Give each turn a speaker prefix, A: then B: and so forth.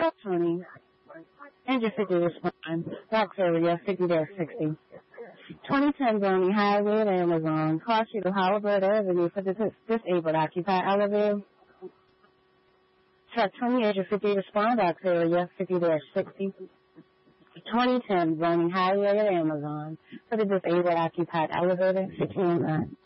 A: Truck 20, engine 50 respond, box area 50-60. 2010 Brony Highway at Amazon, Cross Street of Howard Avenue for the disabled occupied elevator. Truck 20, engine 50 respond, box area 50-60. 2010 Brony Highway at Amazon for the disabled occupied elevator 16.